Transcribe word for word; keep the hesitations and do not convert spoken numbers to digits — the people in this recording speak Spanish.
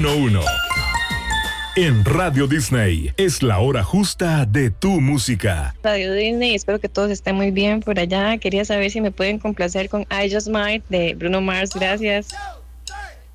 número uno. En Radio Disney es la hora justa de tu música. Radio Disney, espero que todos estén muy bien por allá. Quería saber si me pueden complacer con I Just Might de Bruno Mars. Gracias.